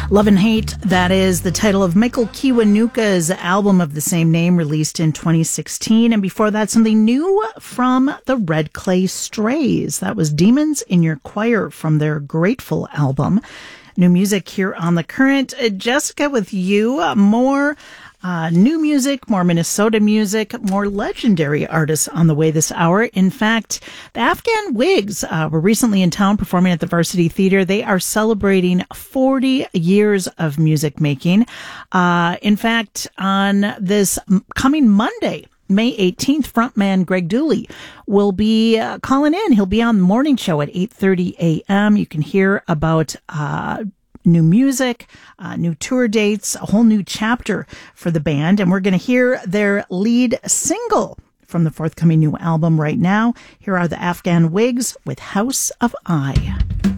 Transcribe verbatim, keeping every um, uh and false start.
Love and Hate, that is the title of Michael Kiwanuka's album of the same name, released in twenty sixteen. And before that, something new from the Red Clay Strays. That was Demons in Your Choir from their Grateful album. New music here on The Current. Uh, Jessica, with you, uh, more Uh, new music, more Minnesota music, more legendary artists on the way this hour. In fact, the Afghan Wigs uh, were recently in town performing at the Varsity Theater. They are celebrating forty years of music making. Uh, in fact, on this coming Monday, May eighteenth, frontman Greg Dooley will be uh, calling in. He'll be on the morning show at eight thirty a.m. You can hear about uh new music, uh, new tour dates, a whole new chapter for the band. And we're going to hear their lead single from the forthcoming new album right now. Here are the Afghan Wigs with House of I.